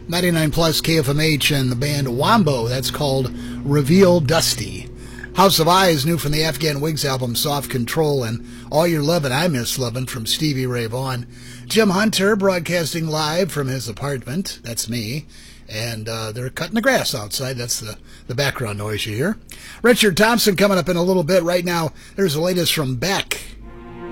99 plus KFMH and the band Wombo. That's called Reveal Dusty. House of Eyes, new from the Afghan Wigs album Soft Control, and All Your Lovin' I Miss Lovin' from Stevie Ray Vaughan. Jim Hunter broadcasting live from his apartment. That's me. And they're cutting the grass outside. That's the background noise you hear. Richard Thompson coming up in a little bit. Right now, there's the latest from Beck.